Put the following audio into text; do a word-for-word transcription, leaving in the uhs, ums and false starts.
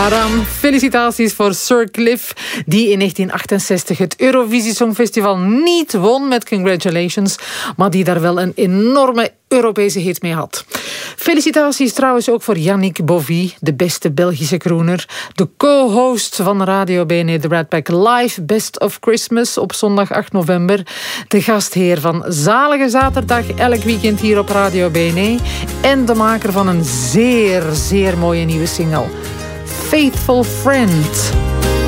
Taram. Felicitaties voor Sir Cliff, die in negentien achtenzestig het Eurovisie Songfestival niet won met Congratulations, maar die daar wel een enorme Europese hit mee had. Felicitaties trouwens ook voor Yannick Bovy, de beste Belgische crooner, de co-host van Radio B N E The Rat Pack Live Best of Christmas op zondag acht november, de gastheer van Zalige Zaterdag elk weekend hier op Radio B N E en de maker van een zeer, zeer mooie nieuwe single, Faithful Friend.